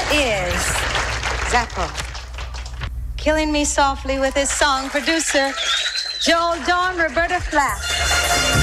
is Zappo. Killing me softly with his song, producer Joel Dawn, Roberta Flack.